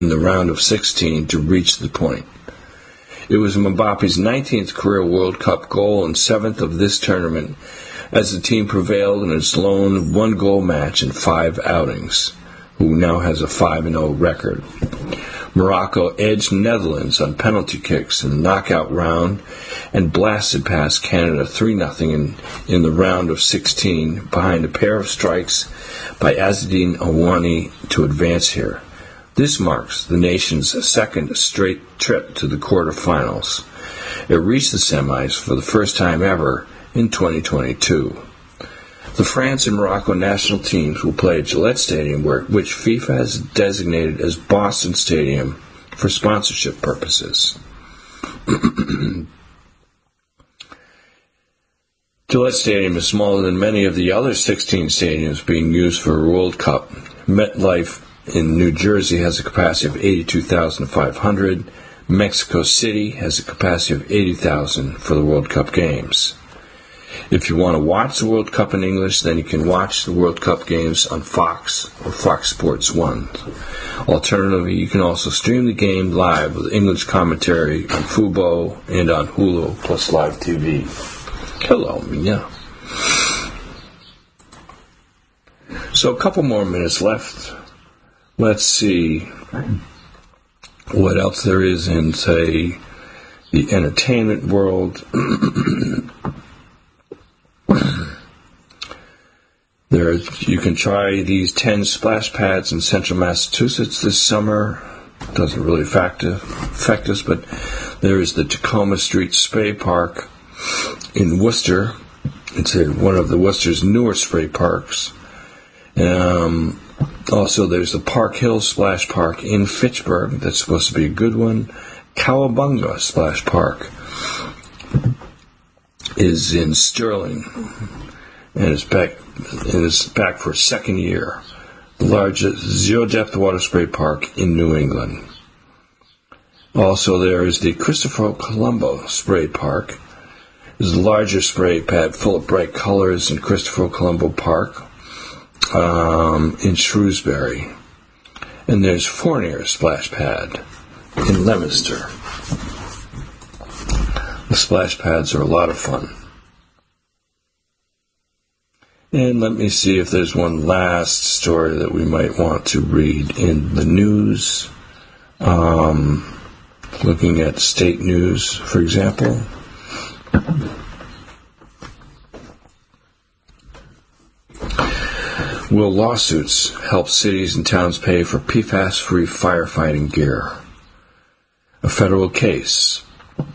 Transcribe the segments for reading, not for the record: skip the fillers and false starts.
in the round of 16 to reach the point. It was Mbappe's 19th career World Cup goal and 7th of this tournament, as the team prevailed in its lone one-goal match in 5 outings, who now has a 5-0 record. Morocco edged Netherlands on penalty kicks in the knockout round and blasted past Canada 3-0 in the round of 16 behind a pair of strikes by Azzedine Ouani to advance here. This marks the nation's second straight trip to the quarterfinals. It reached the semis for the first time ever in 2022. The France and Morocco national teams will play at Gillette Stadium, which FIFA has designated as Boston Stadium for sponsorship purposes. Gillette Stadium is smaller than many of the other 16 stadiums being used for a World Cup. MetLife in New Jersey has a capacity of 82,500. Mexico City has a capacity of 80,000 for the World Cup games. If you want to watch the World Cup in English, then you can watch the World Cup games on Fox or Fox Sports 1. Alternatively, you can also stream the game live with English commentary on Fubo and on Hulu plus live TV. Hello, Mina. So a couple more minutes left. Let's see what else there is in, say, the entertainment world. You can try these 10 splash pads in central Massachusetts this summer. Doesn't really affect us, but there is the Tacoma Street Spray Park in Worcester. It's one of the Worcester's newer spray parks. Also, there's the Park Hill Splash Park in Fitchburg. That's supposed to be a good one. Cowabunga Splash Park is in Sterling, and it's back for a second year. The largest zero-depth water spray park in New England. Also, there is the Christopher Colombo Spray Park. There's a larger spray pad full of bright colors in Christopher Colombo Park in Shrewsbury. And there's Fournier Splash Pad in Leominster. The splash pads are a lot of fun. And let me see if there's one last story that we might want to read in the news. Looking at state news, for example. Will lawsuits help cities and towns pay for PFAS-free firefighting gear? A federal case.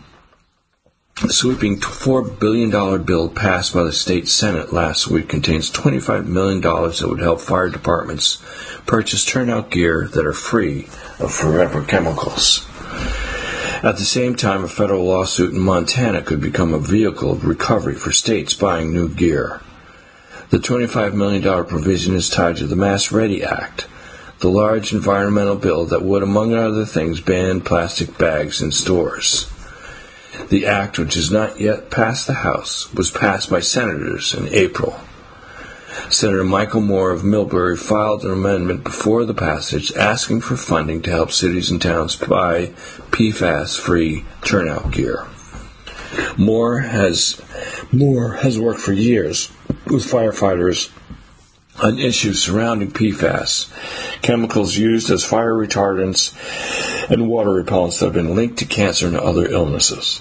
The sweeping $4 billion bill passed by the state Senate last week contains $25 million that would help fire departments purchase turnout gear that are free of forever chemicals. At the same time, a federal lawsuit in Montana could become a vehicle of recovery for states buying new gear. The $25 million provision is tied to the Mass Ready Act, the large environmental bill that would, among other things, ban plastic bags in stores. The act, which has not yet passed the House, was passed by senators in April. Senator Michael Moore of Millbury filed an amendment before the passage asking for funding to help cities and towns buy PFAS-free turnout gear. Moore has worked for years with firefighters on issues surrounding PFAS, chemicals used as fire retardants and water repellents that have been linked to cancer and other illnesses.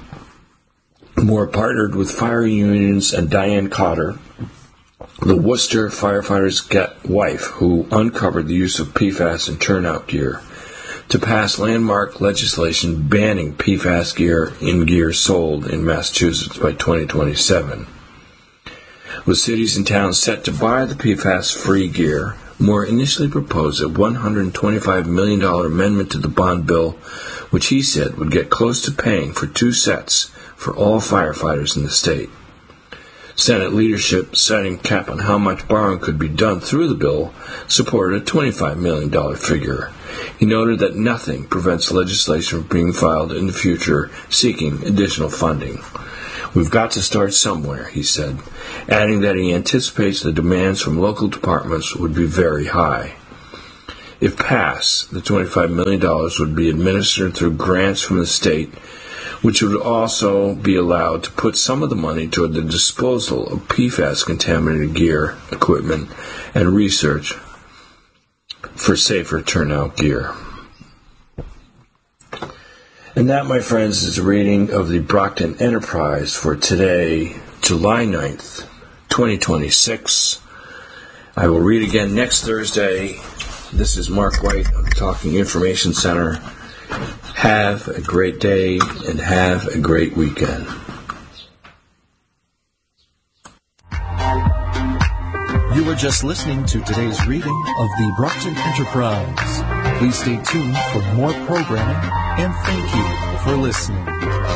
Moore partnered with fire unions and Diane Cotter, the Worcester firefighter's wife, who uncovered the use of PFAS in turnout gear, to pass landmark legislation banning PFAS gear in gear sold in Massachusetts by 2027. With cities and towns set to buy the PFAS-free gear, Moore initially proposed a $125 million amendment to the bond bill, which he said would get close to paying for 2 sets for all firefighters in the state. Senate leadership, setting a cap on how much borrowing could be done through the bill, supported a $25 million figure. He noted that nothing prevents legislation from being filed in the future seeking additional funding. We've got to start somewhere, he said, adding that he anticipates the demands from local departments would be very high. If passed, the $25 million would be administered through grants from the state, which would also be allowed to put some of the money toward the disposal of PFAS-contaminated gear, equipment, and research for safer turnout gear. And that, my friends, is a reading of the Brockton Enterprise for today, July 9th, 2026. I will read again next Thursday. This is Mark White of the Talking Information Center. Have a great day and have a great weekend. You were just listening to today's reading of the Brockton Enterprise. Please stay tuned for more programming, and thank you for listening.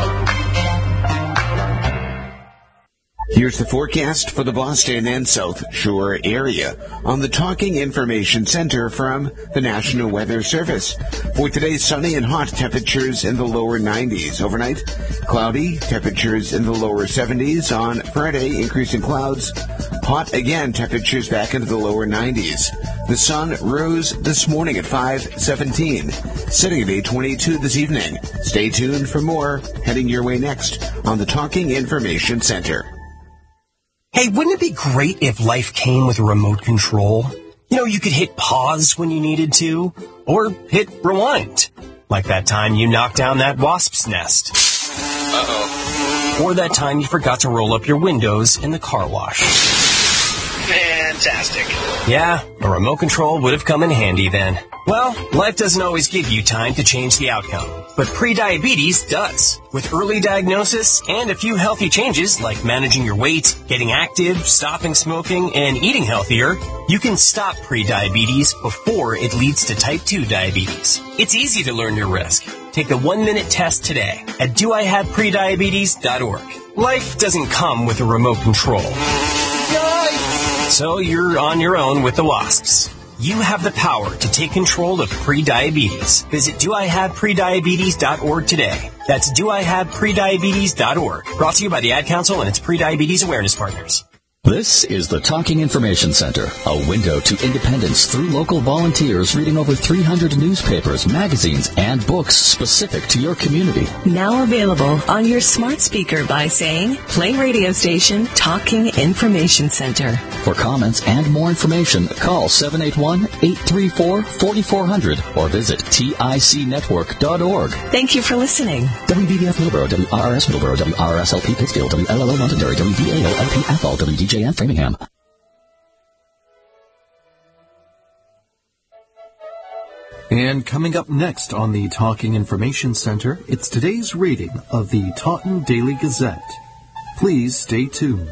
Here's the forecast for the Boston and South Shore area on the Talking Information Center from the National Weather Service. For today, sunny and hot, temperatures in the lower 90s. Overnight, cloudy, temperatures in the lower 70s. On Friday, increasing clouds. Hot again, temperatures back into the lower 90s. The sun rose this morning at 5:17, setting at 8:22 this evening. Stay tuned for more heading your way next on the Talking Information Center. Hey, wouldn't it be great if life came with a remote control? You know, you could hit pause when you needed to, or hit rewind. Like that time you knocked down that wasp's nest. Uh-oh. Or that time you forgot to roll up your windows in the car wash. Fantastic. Yeah, a remote control would have come in handy then. Well, life doesn't always give you time to change the outcome, but prediabetes does. With early diagnosis and a few healthy changes like managing your weight, getting active, stopping smoking, and eating healthier, you can stop prediabetes before it leads to type 2 diabetes. It's easy to learn your risk. Take the 1-minute test today at doihaveprediabetes.org. Life doesn't come with a remote control. So you're on your own with the wasps. You have the power to take control of prediabetes. Visit doihaveprediabetes.org today. That's doihaveprediabetes.org. Brought to you by the Ad Council and its prediabetes awareness partners. This is the Talking Information Center, a window to independence through local volunteers reading over 300 newspapers, magazines, and books specific to your community. Now available on your smart speaker by saying, play radio station Talking Information Center. For comments and more information, call 781-834-4400 or visit ticnetwork.org. Thank you for listening. WBBF Middleborough, WRRS Middleborough, WRSLP Pittsfield, WLLO Londonderry, WDAO LP Athol, WDJN Framingham. And coming up next on the Talking Information Center, it's today's reading of the Taunton Daily Gazette. Please stay tuned.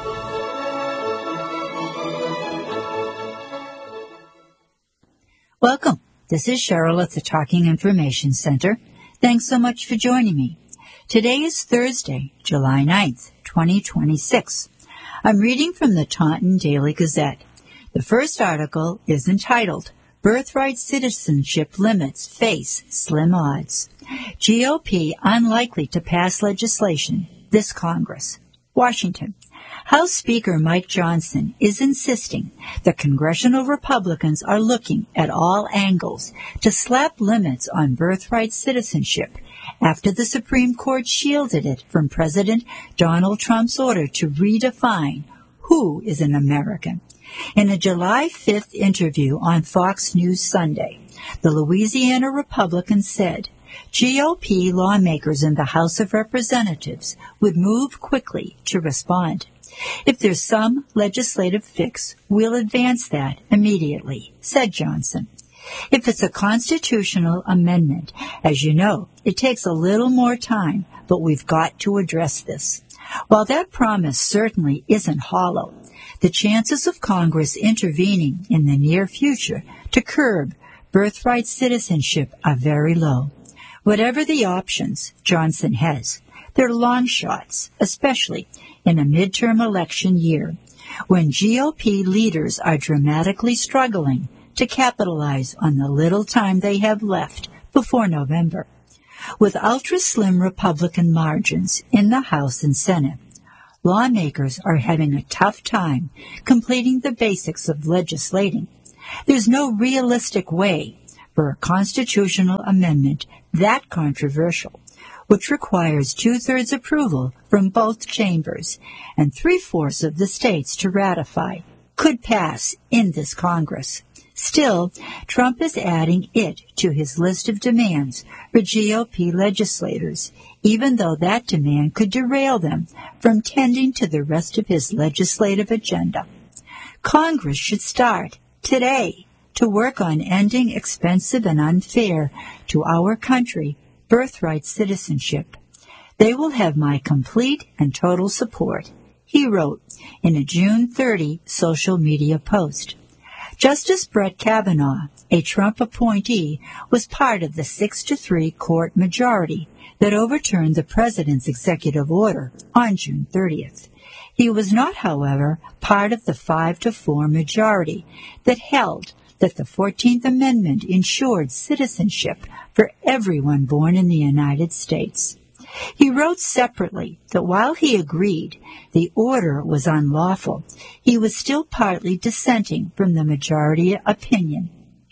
Welcome. This is Cheryl at the Talking Information Center. Thanks so much for joining me. Today is Thursday, July 9th, 2026. I'm reading from the Taunton Daily Gazette. The first article is entitled, Birthright Citizenship Limits Face Slim Odds. GOP unlikely to pass legislation this Congress. Washington. House Speaker Mike Johnson is insisting that congressional Republicans are looking at all angles to slap limits on birthright citizenship after the Supreme Court shielded it from President Donald Trump's order to redefine who is an American. In a July 5th interview on Fox News Sunday, the Louisiana Republican said GOP lawmakers in the House of Representatives would move quickly to respond. If there's some legislative fix, we'll advance that immediately, said Johnson. If it's a constitutional amendment, as you know, it takes a little more time, but we've got to address this. While that promise certainly isn't hollow, the chances of Congress intervening in the near future to curb birthright citizenship are very low. Whatever the options Johnson has, they're long shots, especially in a midterm election year, when GOP leaders are dramatically struggling to capitalize on the little time they have left before November. With ultra-slim Republican margins in the House and Senate, lawmakers are having a tough time completing the basics of legislating, There's no realistic way for a constitutional amendment that controversial, which requires 2/3 approval from both chambers and 3/4 of the states to ratify, could pass in this Congress. Still, Trump is adding it to his list of demands for GOP legislators, even though that demand could derail them from tending to the rest of his legislative agenda. Congress should start today to work on ending expensive and unfair to our country birthright citizenship. They will have my complete and total support, he wrote in a June 30 social media post. Justice Brett Kavanaugh, a Trump appointee, was part of the 6-3 court majority that overturned the president's executive order on June 30th. He was not, however, part of the 5-4 majority that held that the 14th Amendment ensured citizenship for everyone born in the United States. He wrote separately that while he agreed the order was unlawful, he was still partly dissenting from the majority opinion.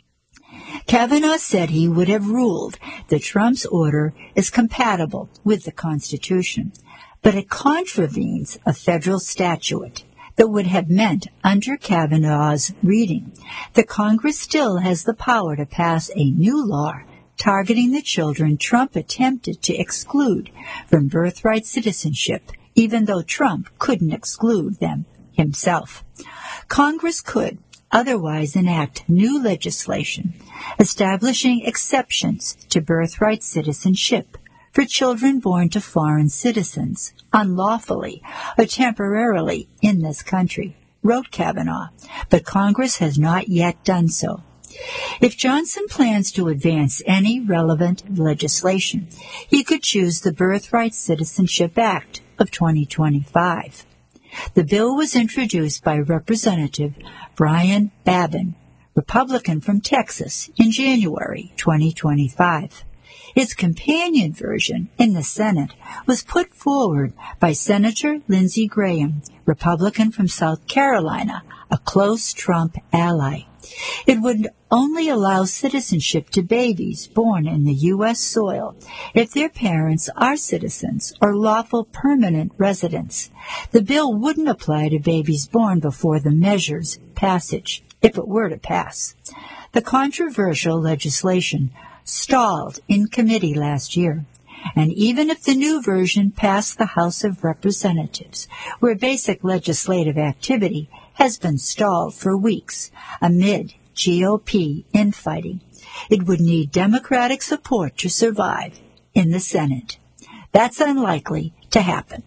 Kavanaugh said he would have ruled that Trump's order is compatible with the Constitution, but it contravenes a federal statute that would have meant, under Kavanaugh's reading, that Congress still has the power to pass a new law targeting the children Trump attempted to exclude from birthright citizenship, even though Trump couldn't exclude them himself. Congress could otherwise enact new legislation establishing exceptions to birthright citizenship for children born to foreign citizens unlawfully or temporarily in this country, wrote Kavanaugh, but Congress has not yet done so. If Johnson plans to advance any relevant legislation, he could choose the Birthright Citizenship Act of 2025. The bill was introduced by Representative Brian Babin, Republican from Texas, in January 2025. Its companion version in the Senate was put forward by Senator Lindsey Graham, Republican from South Carolina, a close Trump ally. It would only allow citizenship to babies born in the U.S. soil if their parents are citizens or lawful permanent residents. The bill wouldn't apply to babies born before the measure's passage, if it were to pass. The controversial legislation stalled in committee last year, and even if the new version passed the House of Representatives, where basic legislative activity has been stalled for weeks amid GOP infighting, it would need Democratic support to survive in the Senate. That's unlikely to happen.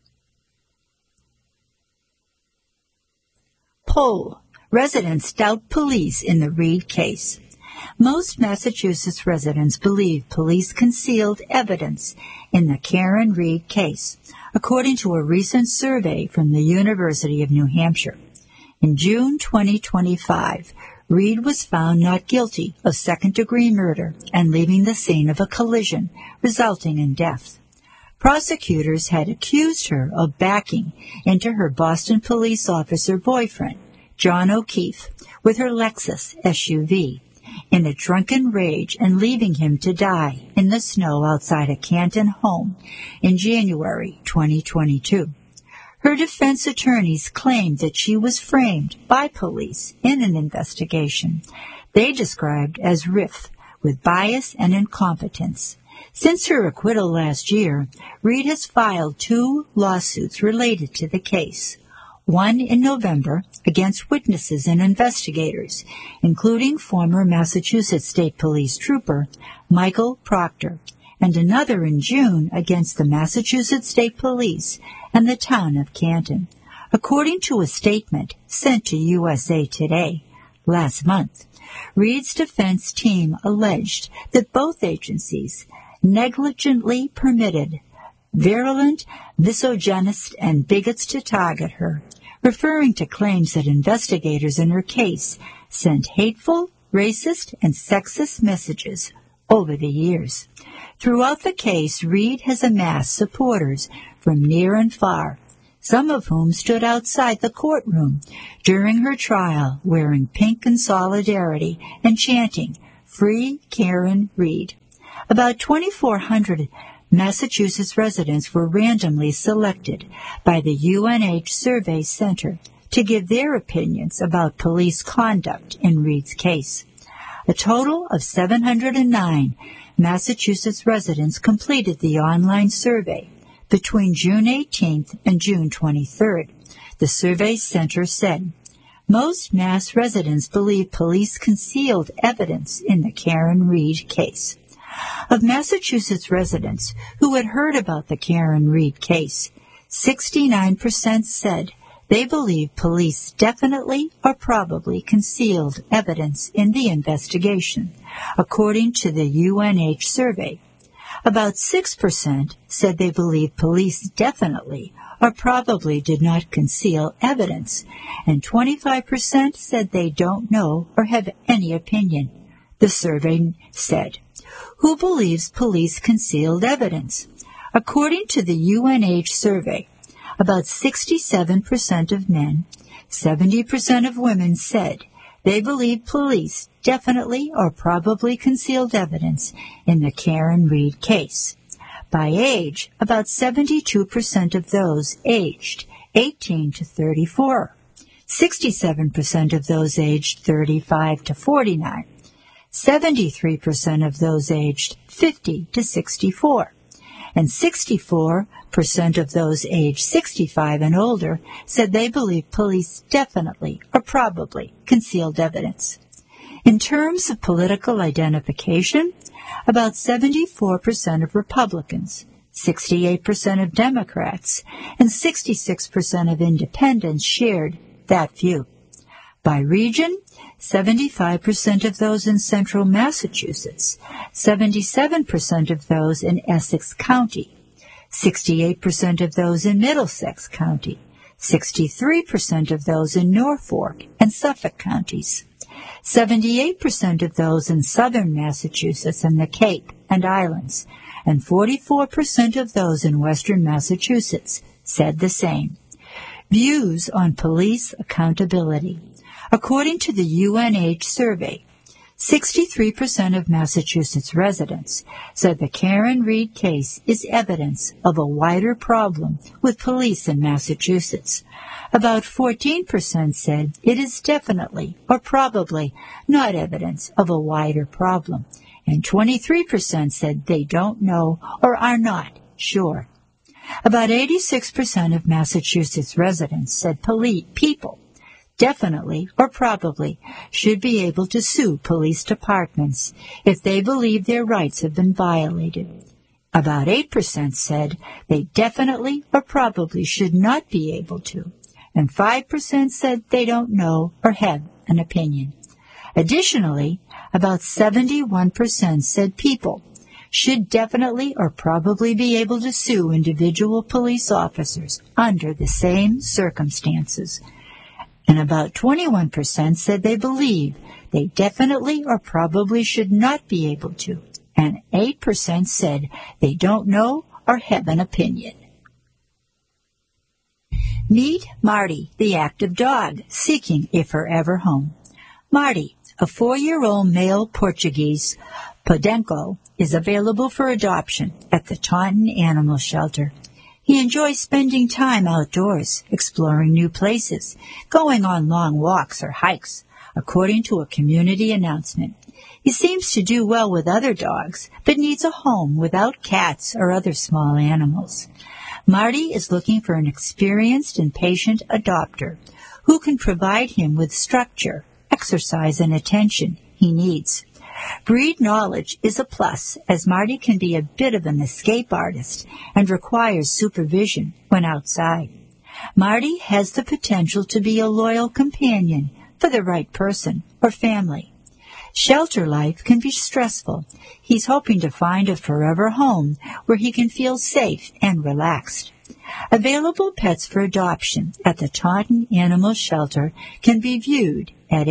Poll. Residents doubt police in the Reid case. Most Massachusetts residents believe police concealed evidence in the Karen Reid case, according to a recent survey from the University of New Hampshire. In June 2025, Reid was found not guilty of second-degree murder and leaving the scene of a collision, resulting in death. Prosecutors had accused her of backing into her Boston police officer boyfriend, John O'Keefe, with her Lexus SUV, in a drunken rage and leaving him to die in the snow outside a Canton home in January 2022. Her defense attorneys claimed that she was framed by police in an investigation they described as rife with bias and incompetence. Since her acquittal last year, Reid has filed 2 lawsuits related to the case. One in November against witnesses and investigators, including former Massachusetts State Police trooper Michael Proctor, and another in June against the Massachusetts State Police and the town of Canton. According to a statement sent to USA Today last month, Reid's defense team alleged that both agencies negligently permitted virulent misogynists and bigots to target her, referring to claims that investigators in her case sent hateful, racist, and sexist messages over the years. Throughout the case, Reid has amassed supporters from near and far. some of whom stood outside the courtroom during her trial wearing pink in solidarity and chanting, "Free Karen Read." About 2,400 Massachusetts residents were randomly selected by the UNH Survey Center to give their opinions about police conduct in Read's case. A total of 709 Massachusetts residents completed the online survey between June 18th and June 23rd. The Survey Center said, most Mass residents believe police concealed evidence in the Karen Read case. Of Massachusetts residents who had heard about the Karen Read case, 69% said they believe police definitely or probably concealed evidence in the investigation, according to the UNH survey. About 6% said they believe police definitely or probably did not conceal evidence, and 25% said they don't know or have any opinion. The survey said, who believes police concealed evidence? According to the UNH survey, about 67% of men, 70% of women said they believe police definitely or probably concealed evidence in the Karen Read case. By age, about 72% of those aged 18 to 34, 67% of those aged 35 to 49, 73% of those aged 50 to 64, and 64% of those aged 65 and older said they believe police definitely or probably concealed evidence. In terms of political identification, about 74% of Republicans, 68% of Democrats, and 66% of independents shared that view. By region, 75% of those in central Massachusetts, 77% of those in Essex County, 68% of those in Middlesex County, 63% of those in Norfolk and Suffolk counties, 78% of those in southern Massachusetts and the Cape and Islands, and 44% of those in western Massachusetts said the same. Views on police accountability. According to the UNH survey, 63% of Massachusetts residents said the Karen Read case is evidence of a wider problem with police in Massachusetts. About 14% said it is definitely or probably not evidence of a wider problem, and 23% said they don't know or are not sure. About 86% of Massachusetts residents said people definitely or probably should be able to sue police departments if they believe their rights have been violated. About 8% said they definitely or probably should not be able to, and 5% said they don't know or have an opinion. Additionally, about 71% said people should definitely or probably be able to sue individual police officers under the same circumstances. And about 21% said they believe they definitely or probably should not be able to, and 8% said they don't know or have an opinion. Meet Marty, the active dog, seeking a forever home. Marty, a 4-year-old male Portuguese Podenco, is available for adoption at the Taunton Animal Shelter. He enjoys spending time outdoors, exploring new places, going on long walks or hikes, according to a community announcement. He seems to do well with other dogs, but needs a home without cats or other small animals. Marty is looking for an experienced and patient adopter who can provide him with structure, exercise, and attention he needs. Breed knowledge is a plus, as Marty can be a bit of an escape artist and requires supervision when outside. Marty has the potential to be a loyal companion for the right person or family. Shelter life can be stressful. He's hoping to find a forever home where he can feel safe and relaxed. Available pets for adoption at the Taunton Animal Shelter can be viewed at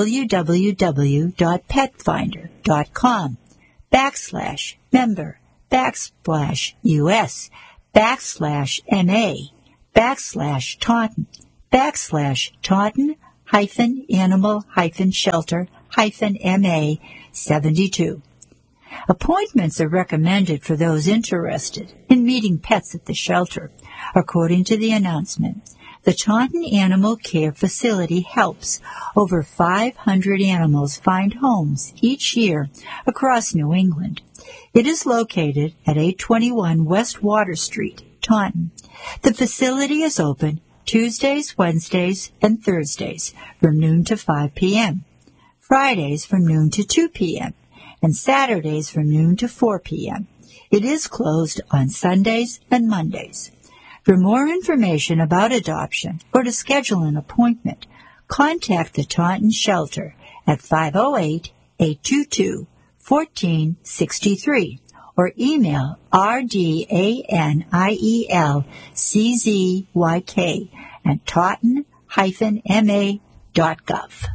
https://www.petfinder.com/member US/Taunton/MA/Taunton-Animal-Shelter-MA 72. Appointments are recommended for those interested in meeting pets at the shelter. According to the announcement, the Taunton Animal Care Facility helps over 500 animals find homes each year across New England. It is located at 821 West Water Street, Taunton. The facility is open Tuesdays, Wednesdays, and Thursdays from noon to 5 p.m., Fridays from noon to 2 p.m., and Saturdays from noon to 4 p.m. It is closed on Sundays and Mondays. For more information about adoption or to schedule an appointment, contact the Taunton Shelter at 508-822-1463 or email rdanielczyk@taunton-ma.gov.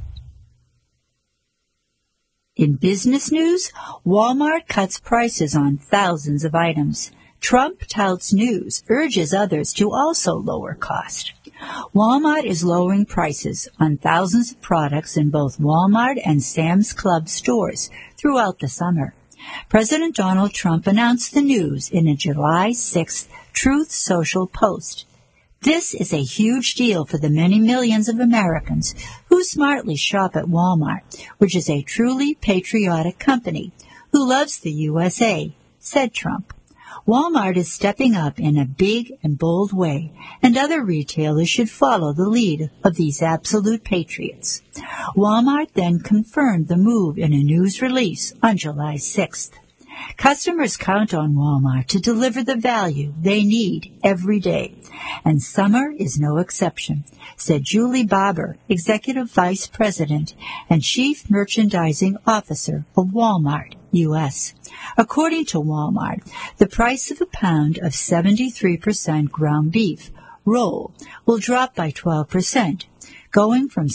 In business news, Walmart cuts prices on thousands of items. Trump touts news, urges others to also lower cost. Walmart is lowering prices on thousands of products in both Walmart and Sam's Club stores throughout the summer. President Donald Trump announced the news in a July 6th Truth Social post. This is a huge deal for the many millions of Americans who smartly shop at Walmart, which is a truly patriotic company who loves the USA, said Trump. Walmart is stepping up in a big and bold way, and other retailers should follow the lead of these absolute patriots. Walmart then confirmed the move in a news release on July 6th. Customers count on Walmart to deliver the value they need every day, and summer is no exception, said Julie Barber, Executive Vice President and Chief Merchandising Officer of Walmart U.S. According to Walmart, the price of a pound of 73% ground beef roll will drop by 12%, going from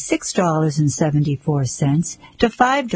$6.74 to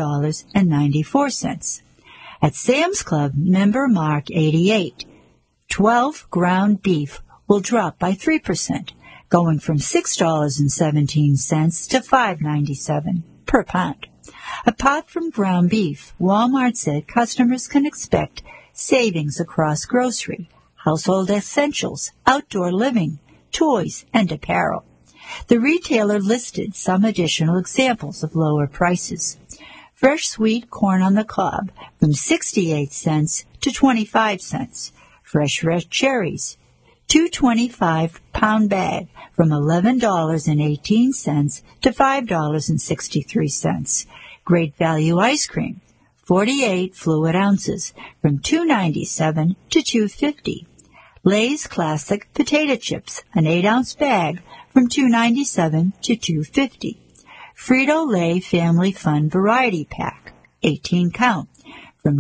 $5.94. At Sam's Club member Mark 88, 12 ground beef will drop by 3%, going from $6.17 to $5.97 per pound. Apart from ground beef, Walmart said customers can expect savings across grocery, household essentials, outdoor living, toys, and apparel. The retailer listed some additional examples of lower prices. Fresh sweet corn on the cob from 68 cents to 25 cents. Fresh red cherries, 225-pound bag from $11.18 to $5.63. Great value ice cream, 48 fluid ounces from $2.97 to $2.50. Lay's Classic Potato Chips, an 8-ounce bag from $2.97 to $2.50. Frito-Lay Family Fun Variety Pack, 18 count, from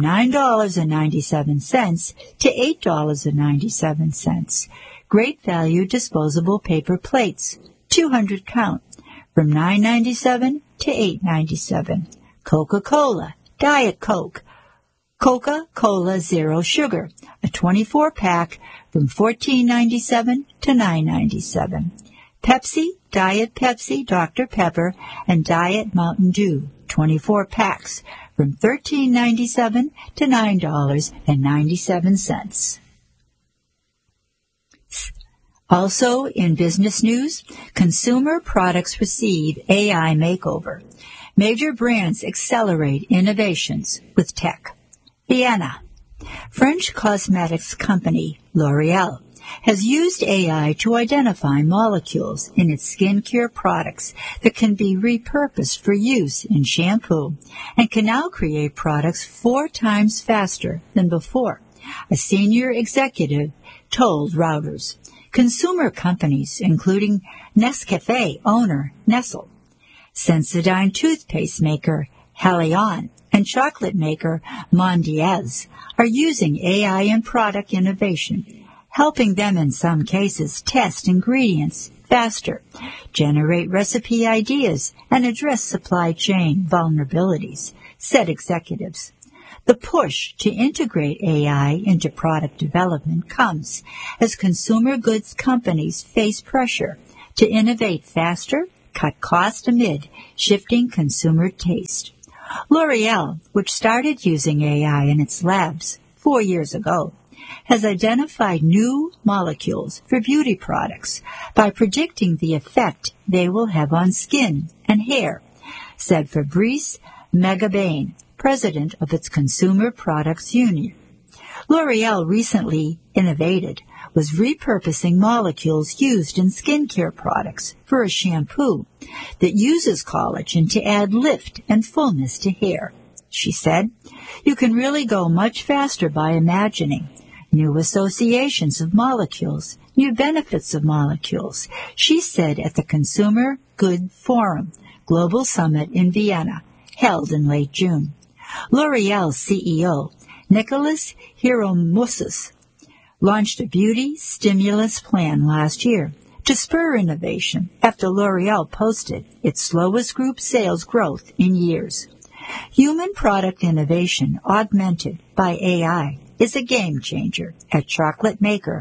$9.97 to $8.97. Great value disposable paper plates, 200 count, from $9.97 to $8.97. Coca-Cola, Diet Coke, Coca-Cola Zero Sugar, a 24-pack from $14.97 to $9.97. Pepsi, Diet Pepsi, Dr. Pepper, and Diet Mountain Dew, 24 packs, from $13.97 to $9.97. Also in business news, consumer products receive AI makeover. Major brands accelerate innovations with tech. Vienna. French cosmetics company L'Oréal has used AI to identify molecules in its skincare products that can be repurposed for use in shampoo and can now create products 4 times faster than before, a senior executive told Reuters. Consumer companies, including Nescafé owner Nestle, Sensodyne toothpaste maker Haleon, and chocolate maker Mondelez, are using AI in product innovation, helping them in some cases test ingredients faster, generate recipe ideas, and address supply chain vulnerabilities, said executives. The push to integrate AI into product development comes as consumer goods companies face pressure to innovate faster, cut costs amid shifting consumer taste. L'Oreal, which started using AI in its labs 4 years ago, has identified new molecules for beauty products by predicting the effect they will have on skin and hair, said Fabrice Megabain, president of its Consumer Products Union. L'Oreal recently innovated was repurposing molecules used in skincare products for a shampoo that uses collagen to add lift and fullness to hair. She said, "You can really go much faster by imagining new associations of molecules, new benefits of molecules," she said at the Consumer Good Forum Global Summit in Vienna, held in late June. L'Oreal's CEO, Nicholas Hieromoussas, launched a beauty stimulus plan last year to spur innovation after L'Oreal posted its slowest group sales growth in years. Human product innovation augmented by AI is a game changer at chocolate maker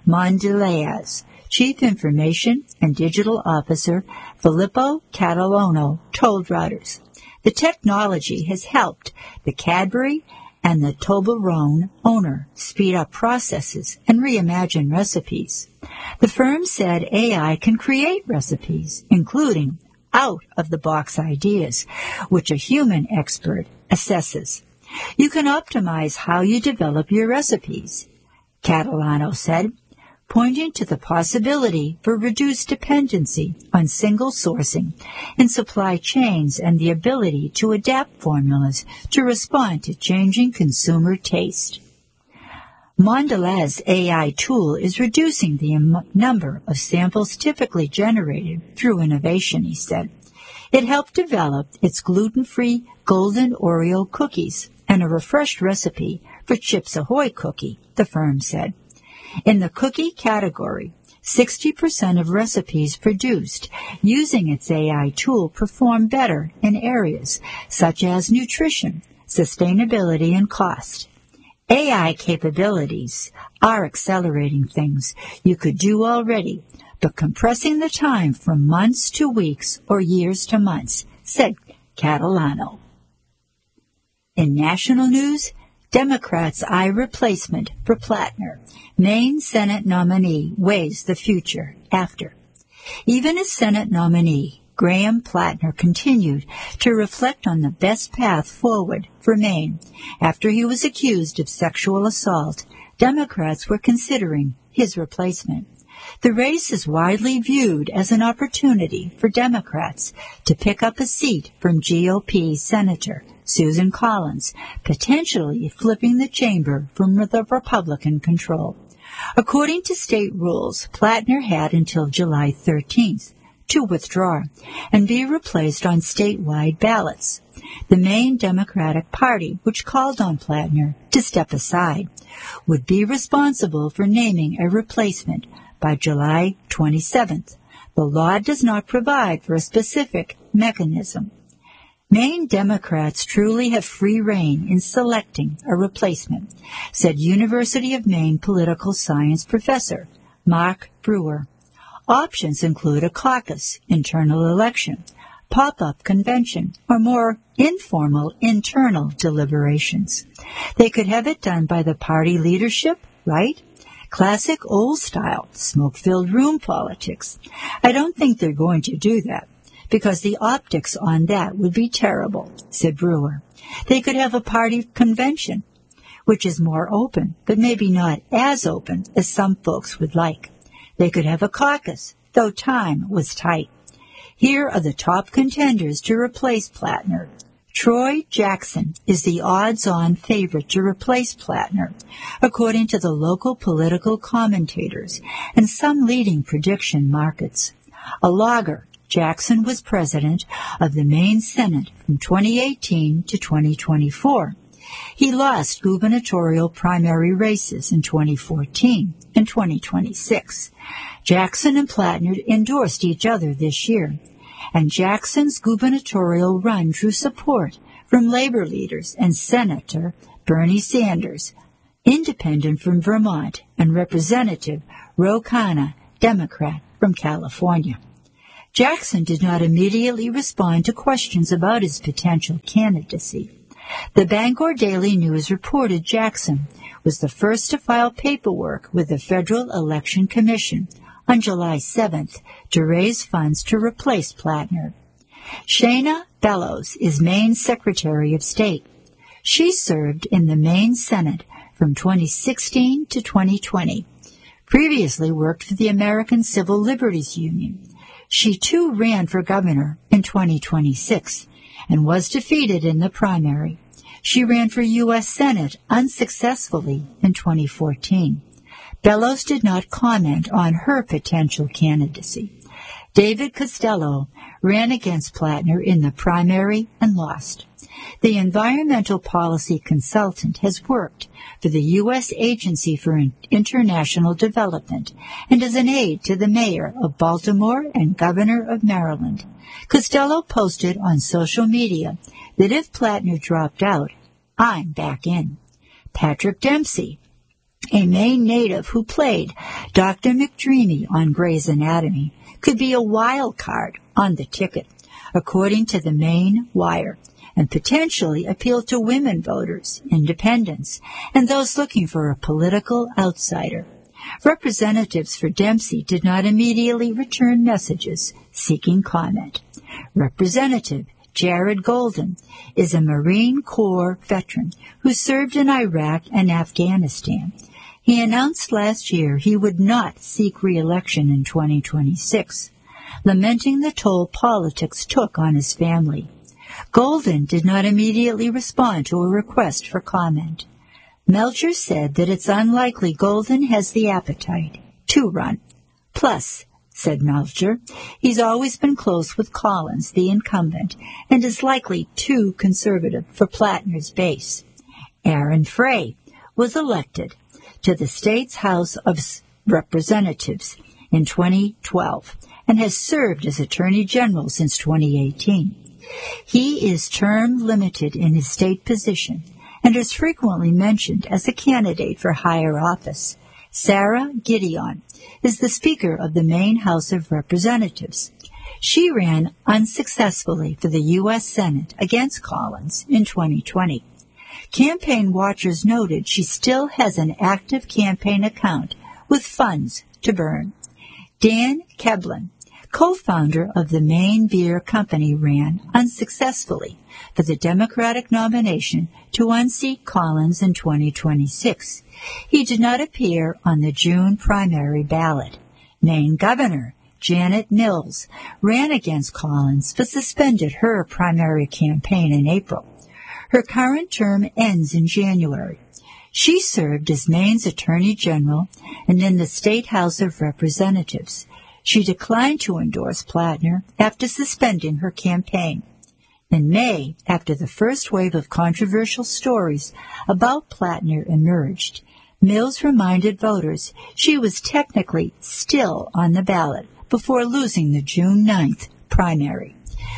Mondelez. Chief Information and Digital Officer Filippo Catalano told Reuters. The technology has helped the Cadbury and the Toblerone owner speed up processes and reimagine recipes. The firm said AI can create recipes, including out-of-the-box ideas, which a human expert assesses. You can optimize how you develop your recipes, Catalano said, pointing to the possibility for reduced dependency on single sourcing in supply chains and the ability to adapt formulas to respond to changing consumer taste. Mondelez AI tool is reducing the number of samples typically generated through innovation, he said. It helped develop its gluten-free Golden Oreo cookies and a refreshed recipe for Chips Ahoy cookie, the firm said. In the cookie category, 60% of recipes produced using its AI tool perform better in areas such as nutrition, sustainability, and cost. AI capabilities are accelerating things you could do already, but compressing the time from months to weeks or years to months, said Catalano. In national news, Democrats eye replacement for Plattner. Maine Senate nominee weighs the future after. Even as Senate nominee, Graham Plattner continued to reflect on the best path forward for Maine. After he was accused of sexual assault, Democrats were considering his replacement. The race is widely viewed as an opportunity for Democrats to pick up a seat from GOP Senator Susan Collins, potentially flipping the chamber from the Republican control. According to state rules, Plattner had until July 13th to withdraw and be replaced on statewide ballots. The Maine Democratic Party, which called on Plattner to step aside, would be responsible for naming a replacement by July 27th. The law does not provide for a specific mechanism. Maine Democrats truly have free rein in selecting a replacement, said University of Maine political science professor Mark Brewer. Options include a caucus, internal election, pop-up convention, or more informal internal deliberations. They could have it done by the party leadership, right? Classic old-style, smoke-filled room politics. I don't think they're going to do that, because the optics on that would be terrible, said Brewer. They could have a party convention, which is more open, but maybe not as open as some folks would like. They could have a caucus, though time was tight. Here are the top contenders to replace Plattner. Troy Jackson is the odds-on favorite to replace Plattner, according to the local political commentators and some leading prediction markets. A logger, Jackson was president of the Maine Senate from 2018 to 2024. He lost gubernatorial primary races in 2014 and 2026. Jackson and Plattner endorsed each other this year, and Jackson's gubernatorial run drew support from labor leaders and Senator Bernie Sanders, independent from Vermont, and Representative Ro Khanna, Democrat from California. Jackson did not immediately respond to questions about his potential candidacy. The Bangor Daily News reported Jackson was the first to file paperwork with the Federal Election Commission on July 7th to raise funds to replace Plattner. Shana Bellows is Maine's Secretary of State. She served in the Maine Senate from 2016 to 2020. Previously worked for the American Civil Liberties Union. She too ran for governor in 2026 and was defeated in the primary. She ran for U.S. Senate unsuccessfully in 2014. Bellows did not comment on her potential candidacy. David Costello ran against Plattner in the primary and lost. The environmental policy consultant has worked for the U.S. Agency for International Development and is an aide to the mayor of Baltimore and governor of Maryland. Costello posted on social media that if Plattner dropped out, I'm back in. Patrick Dempsey, a Maine native who played Dr. McDreamy on Grey's Anatomy, could be a wild card on the ticket, according to the Maine Wire, and potentially appeal to women voters, independents, and those looking for a political outsider. Representatives for Dempsey did not immediately return messages seeking comment. Representative Jared Golden is a Marine Corps veteran who served in Iraq and Afghanistan. He announced last year he would not seek re-election in 2026, lamenting the toll politics took on his family. Golden did not immediately respond to a request for comment. Melcher said that it's unlikely Golden has the appetite to run. Plus, said Melcher, he's always been close with Collins, the incumbent, and is likely too conservative for Plattner's base. Aaron Frey was elected to the state's House of Representatives in 2012 and has served as Attorney General since 2018. He is term limited in his state position and is frequently mentioned as a candidate for higher office. Sarah Gideon is the Speaker of the Maine House of Representatives. She ran unsuccessfully for the U.S. Senate against Collins in 2020. Campaign watchers noted she still has an active campaign account with funds to burn. Dan Keblin, co-founder of the Maine Beer Company, ran unsuccessfully for the Democratic nomination to unseat Collins in 2026. He did not appear on the June primary ballot. Maine Governor Janet Mills ran against Collins but suspended her primary campaign in April. Her current term ends in January. She served as Maine's Attorney General and in the State House of Representatives. She declined to endorse Plattner after suspending her campaign. In May, after the first wave of controversial stories about Plattner emerged, Mills reminded voters she was technically still on the ballot before losing the June 9th primary.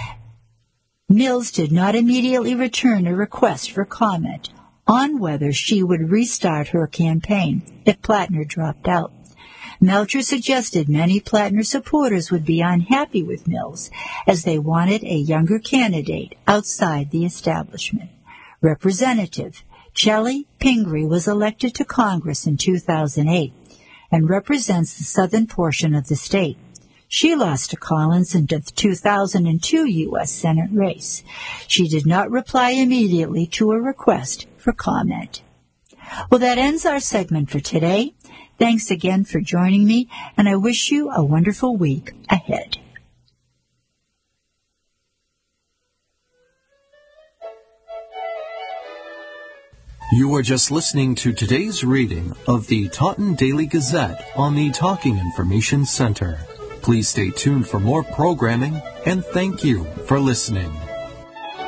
Mills did not immediately return a request for comment on whether she would restart her campaign if Plattner dropped out. Melcher suggested many Plattner supporters would be unhappy with Mills as they wanted a younger candidate outside the establishment. Representative Chellie Pingree was elected to Congress in 2008 and represents the southern portion of the state. She lost to Collins in the 2002 U.S. Senate race. She did not reply immediately to a request for comment. Well, that ends our segment for today. Thanks again for joining me, and I wish you a wonderful week ahead. You are just listening to today's reading of the Taunton Daily Gazette on the Talking Information Center. Please stay tuned for more programming, and thank you for listening.